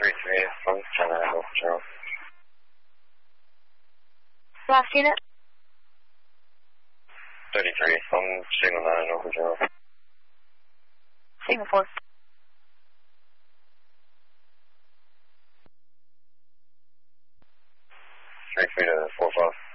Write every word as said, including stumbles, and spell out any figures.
three from China Hotel. Last unit? thirty-three from Signal nine Hotel. Signal four. three three to four five.